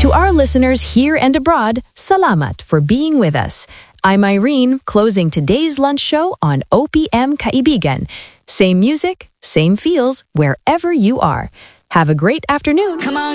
To our listeners here and abroad, salamat for being with us. I'm Irene, closing today's lunch show on OPM Kaibigan. Same music, same feels, wherever you are. Have a great afternoon. Come on.